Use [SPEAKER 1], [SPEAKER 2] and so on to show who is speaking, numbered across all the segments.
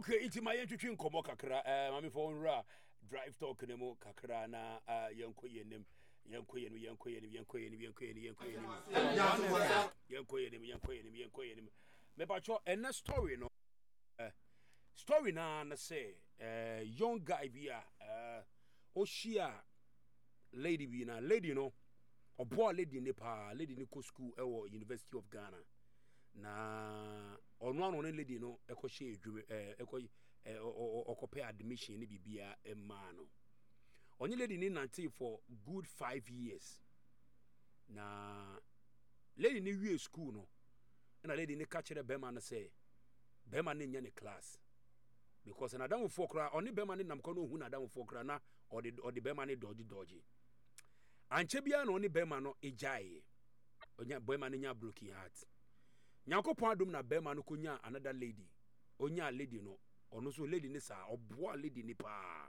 [SPEAKER 1] Okay, it's my entry komo kakra. Mami for unra drive talk nemo kakra na yanko yenim. Yanko yenim. Me bacho ena story no. Story na say young guy via Oshia lady bi na lady no obo lady ne pa lady ne ko school University of Ghana na ono lady no ekɔhye edwume okope admission ne bibia emma no onye lady ni 19 for good 5 years na lady ni wie school no na lady ni ka kire bema na say bema na nya ne class because na adamu fokra oni bema ni namko no hu na adamu fokra na odi bema ni dodge anche bia na oni bema no ejaye onya bema ni nya broken heart Nyankopon adom na bema no konya another lady onya lady no ono so lady ni sa oboa lady ni pa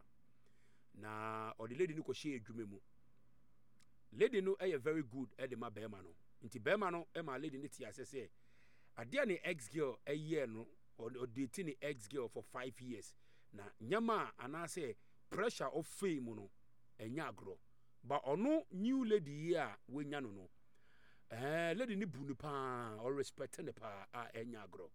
[SPEAKER 1] na odi lady ni ko hye edwume mu lady no very good e de ma bema no nti bema no e ma lady ni ti asese ade ni ex girl year no or dating the ex girl for 5 years na nyama anase pressure of fame no enya agro but ono new lady here we nya no lady ni bunu pa or respect ne pa enya agro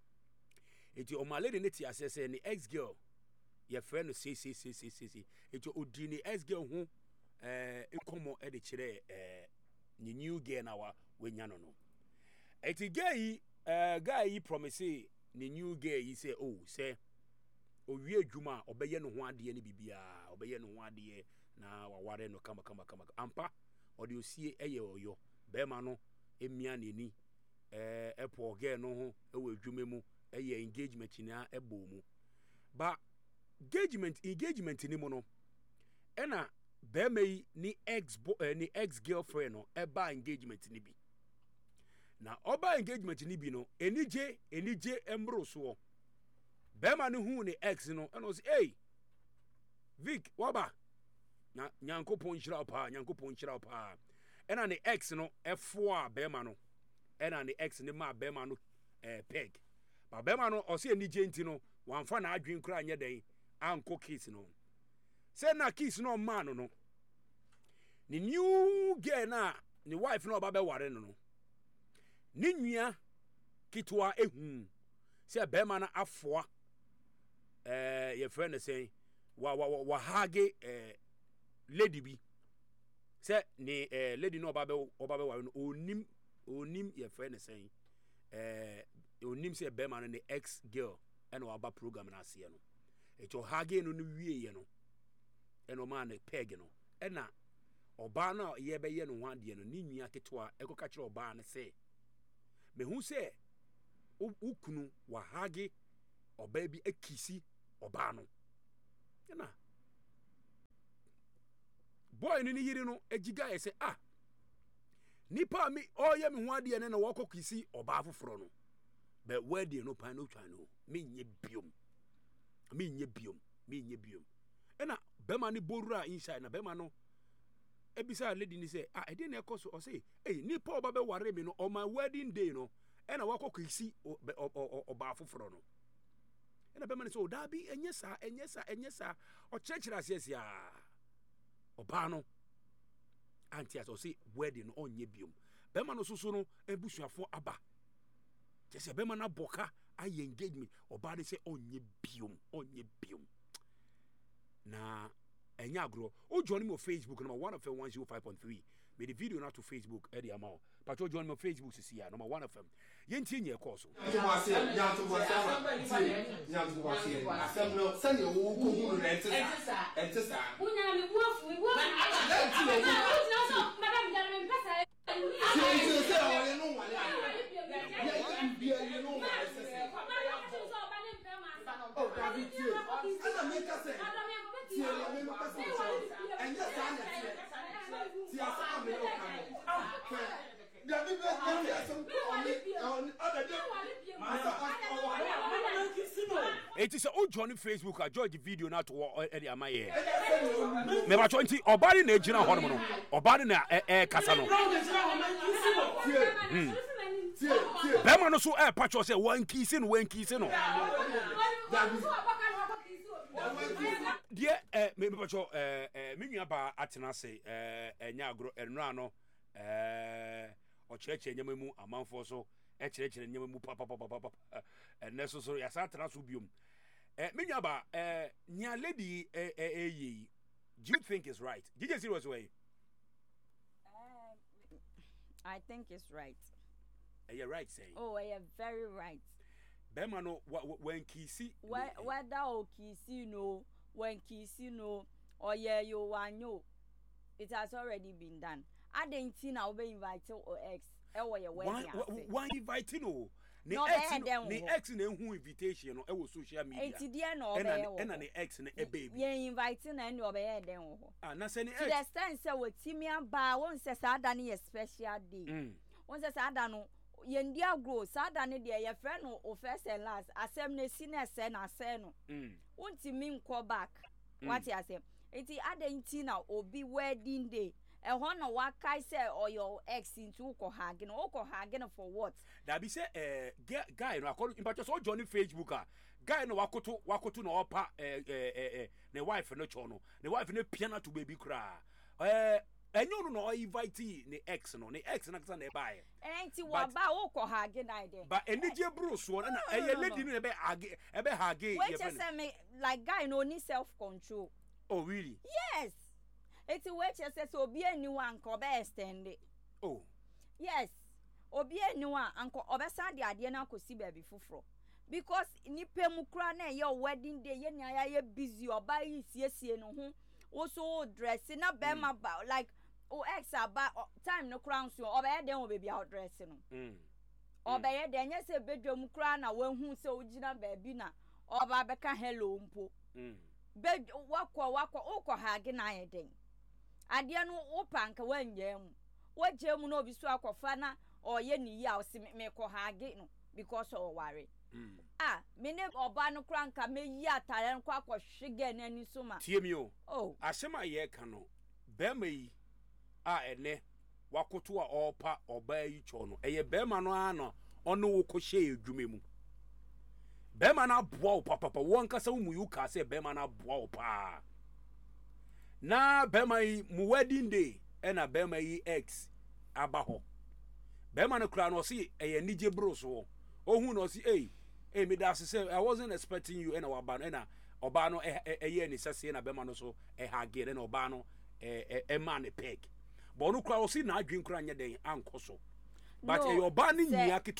[SPEAKER 1] eti o ma lady ni ti asese ni ex girl your friend no say eti odi ni ex girl ho ekomo e de kire ni new girl na wa we nya no eti guy yi promise the new girl he say say owie adwuma obeye no ho ade ne bibia obeye no ho ade na waware no kama ampa ode osie eye oyo be ma no emia neni epo girl no ho ewe adwuma mu eye engagement na ebo mu ba engagement ni mu no ena be mai ni ex girlfriend no eba engagement ni bi na oba engagement ni bi no enije embro so bema no hu ni ex no eno say hey Vic waba na nyankopon hira pa ena ni ex no efo a bema no ena ni ex ni ma bema no peg ba bema no o say enije nti no wanfa na adwen kura anye den anko kiss no say na kiss no man no ni new girl na ni wife no oba be ware no ni nua kitwa ehun se bema na afoa your friend say wa hage lady bi se ni lady no oba be wa no onim your friend say onim se bema no ni ex girl and wa ba program na ase no eto hage no wie ye no eno ma na peg no na oba na ye be ye no ho ade no ni nua kitwa ekoka kire oba na say me hu se ukunu wa hage oba bi akisi oba no na boy ni yiri no egiga ye se nipa mi oye me hu ade ne na wo kokisi oba afoforo no be wadi no pan no twa no me nye biom na bema ni borura inside na bema no ebisa lady ni say e dey na ekoso o say nipa oba be ware me no on my wedding day no e na wakokisi oba afoforo no e na bema ni say o da bi enye sa o church asia oba no anti as o say wedding no onye biom bema no soso no ebusuafo aba jese bema na boka aye engagement oba de say onye biom na enya agro o join me on Facebook number 1FM105.3 me the video na to Facebook e dey amount but o join me on Facebook see ya number 1FM yenti nye course asem no send you wo ko hu no entesa unya me buafu madam jana me pesa it is a Johnny Facebook a George video na to area my here me ba 20 obari na ejina ho no obari na kasa no Bema no so patcho say one kiss no. Dear maybe patcho me nua ba atena say enya agro enra no o cheche nyama mu amanfo so cheche nyama mu papa enne so ya sa atena so biom me nua ba nya lady do you think is right? Did you serious way?
[SPEAKER 2] I think it's right.
[SPEAKER 1] You're right, say.
[SPEAKER 2] Oh, you're very right.
[SPEAKER 1] Bema no when kisi
[SPEAKER 2] whether o kisi no when kisi no or yeah you want you, it has already been done. I didn't see now be invited or ex your wedding.
[SPEAKER 1] Why inviting no?
[SPEAKER 2] No
[SPEAKER 1] ex na who invitation no e social media.
[SPEAKER 2] Enti dia no
[SPEAKER 1] be na the ex na e baby.
[SPEAKER 2] Ye inviting na no be den ho.
[SPEAKER 1] Ah na say ni ex.
[SPEAKER 2] To the extent say we timi aba won say sa da na special day. Won say sa da no yendi agro sa da ne de ye friend no o first and last asem na si na se na se no. Won timi nko back. What you say? Enti adenti na obi wedding day. And one of what Kai said or your ex into Hagen for what?
[SPEAKER 1] That be say guy no according in picture so Johnny Facebook guy no wakoto no opa ne wife no chono ne wife no piano to baby cry enyo no invite ne ex na kasa na buy
[SPEAKER 2] enti wa ba wo Hagen ide
[SPEAKER 1] but enije bro so na lady no ebe hage
[SPEAKER 2] wait just say me like guy no need self control.
[SPEAKER 1] Oh really?
[SPEAKER 2] Yes. It's a wait says obi anyone ko be extend it.
[SPEAKER 1] Oh.
[SPEAKER 2] Yes. Obi anyone anko obesa de ade na akosi baby fufuro. Because nipa mu kra na your wedding day ye nya ya busy oba yi siesie no ho. Wo so dress na be ma ba like o ex aba time no crown so oba den wo baby out dress no. Oba ye den nya se bedwam kra na wahu se ogina baby na oba beka hello mpo. Bed wakwa hage na ye den. Ade no opanka wanyam wagem no obi so akofa na oye ni ya o se me ko hage no because o worry me ne oba no kranka me yi atare nko akohwege na ni so ma
[SPEAKER 1] tie mi o
[SPEAKER 2] oh
[SPEAKER 1] asema ye ka no be ma yi ene wakoto a opa oba yi cho no eye be ma no ano ono wo ko hye edwuma mu be ma na boa o papa won kasa mu yu ka se be ma na boa o pa na bema yi mu wedding day na bema yi ex abaho bema no kra no see nije bro so ohun no see me da say I wasn't expecting you na waba no na oba no ni sese na bema no so hage na oba no man peg but no kra o see na adwen kra nya den ankoso but your oba ni nya